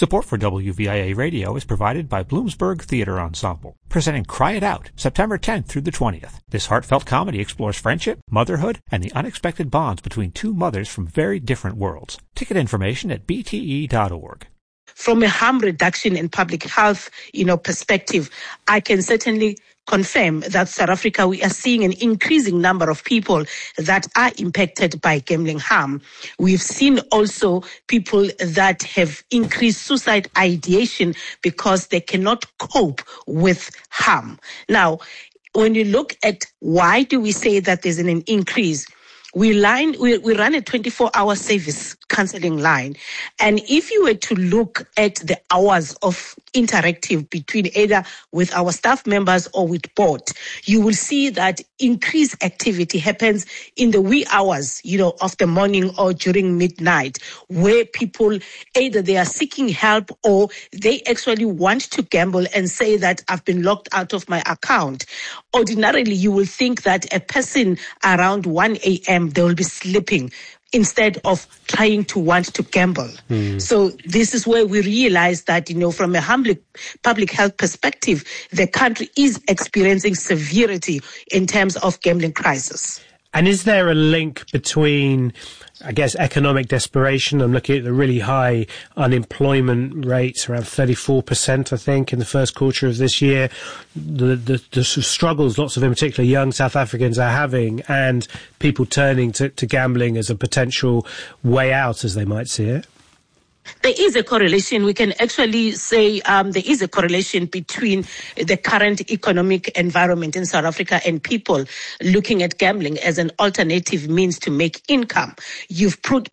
Support for WVIA Radio is provided by Bloomsburg Theater Ensemble, presenting Cry It Out, September 10th through the 20th. This heartfelt comedy explores friendship, motherhood, and the unexpected bonds between two mothers from very different worlds. Ticket information at bte.org. From a harm reduction and public health, perspective, I can certainly confirm that South Africa, we are seeing an increasing number of people that are impacted by gambling harm. We've seen also people that have increased suicide ideation because they cannot cope with harm. Now, when you look at why do we say that there's an increase, we run a 24-hour service counseling line. And if you were to look at the hours of interactive between either with our staff members or with board, you will see that increased activity happens in the wee hours, of the morning or during midnight, where people either they are seeking help or they actually want to gamble and say that I've been locked out of my account. Ordinarily, you will think that a person around 1 a.m., they will be sleeping instead of trying to want to gamble. So this is where we realize that, from a public health perspective, the country is experiencing severity in terms of gambling crisis. And is there a link between, I guess, economic desperation? I'm looking at the really high unemployment rates, around 34%, I think, in the first quarter of this year. The struggles lots of, in particular, young South Africans are having, and people turning to gambling as a potential way out, as they might see it. There is a correlation. We can actually say there is a correlation between the current economic environment in South Africa and people looking at gambling as an alternative means to make income. You've put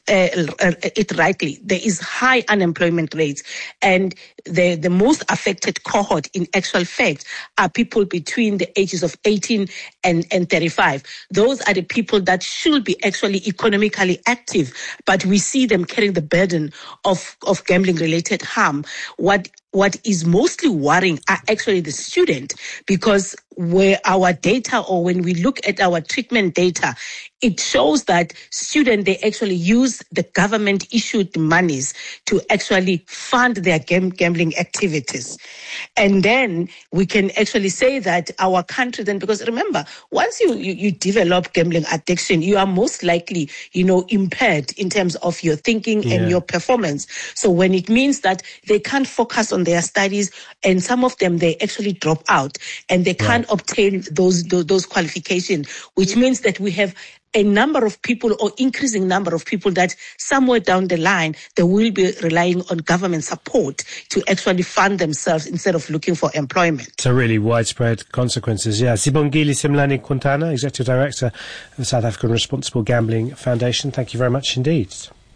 it rightly. There is high unemployment rates, and the most affected cohort in actual fact are people between the ages of 18 and 35. Those are the people that should be actually economically active, but we see them carrying the burden of gambling related harm. What is mostly worrying are actually the student, because where our data, or when we look at our treatment data, it shows that students, they actually use the government issued monies to actually fund their gambling activities. And then we can actually say that our country then, because remember, once you develop gambling addiction, you are most likely, impaired in terms of your thinking and your performance. So when it means that they can't focus on their studies, and some of them, they actually drop out and they can't obtain those qualifications, which means that we have a number of people, or increasing number of people, that somewhere down the line, they will be relying on government support to actually fund themselves instead of looking for employment. So really widespread consequences, yeah. Sibongile Simlani Quintana, Executive Director of the South African Responsible Gambling Foundation, thank you very much indeed.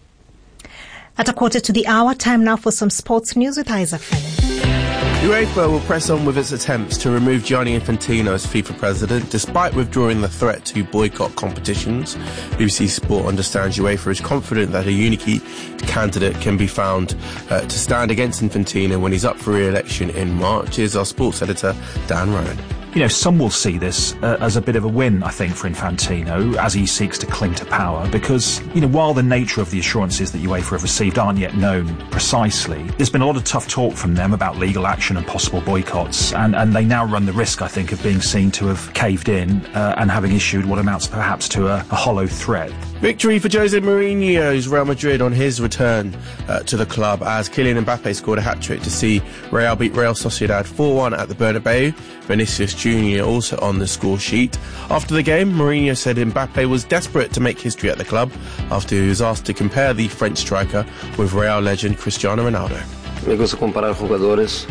At 1:15, time now for some sports news with Isaac Fenning. UEFA will press on with its attempts to remove Gianni Infantino as FIFA president, despite withdrawing the threat to boycott competitions. BBC Sport understands UEFA is confident that a unique candidate can be found to stand against Infantino when he's up for re-election in March. Here's our sports editor, Dan Rowan. Some will see this as a bit of a win, I think, for Infantino as he seeks to cling to power, because, while the nature of the assurances that UEFA have received aren't yet known precisely, there's been a lot of tough talk from them about legal action and possible boycotts, and they now run the risk, I think, of being seen to have caved in and having issued what amounts perhaps to a hollow threat. Victory for Jose Mourinho's Real Madrid on his return to the club, as Kylian Mbappe scored a hat-trick to see Real beat Real Sociedad 4-1 at the Bernabeu. Vinicius Jr. also on the score sheet. After the game, Mourinho said Mbappe was desperate to make history at the club after he was asked to compare the French striker with Real legend Cristiano Ronaldo. Me gusta comparar jugadores,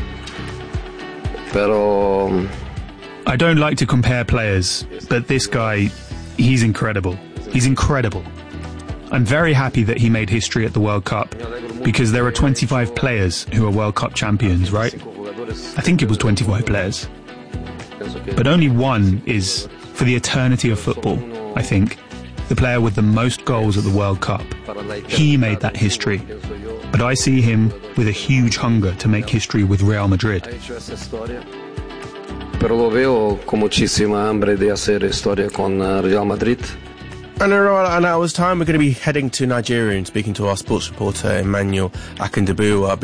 pero I don't like to compare players, but this guy, he's incredible. He's incredible. I'm very happy that he made history at the World Cup, because there are 25 players who are World Cup champions, right? I think it was 25 players. But only one is, for the eternity of football, I think, the player with the most goals at the World Cup. He made that history. But I see him with a huge hunger to make history with Real Madrid. Pero lo veo con muchísima hambre de hacer historia con Real Madrid. And in an hour's time, we're going to be heading to Nigeria and speaking to our sports reporter, Emmanuel Akindabu.